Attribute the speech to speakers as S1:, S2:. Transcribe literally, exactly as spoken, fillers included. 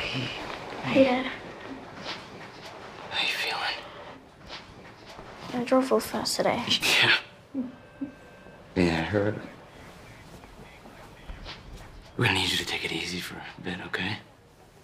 S1: Hey, Dad.
S2: How you feeling?
S1: I drove real fast today.
S2: Yeah. Yeah, I heard. We're gonna need you to take it easy for a bit, okay?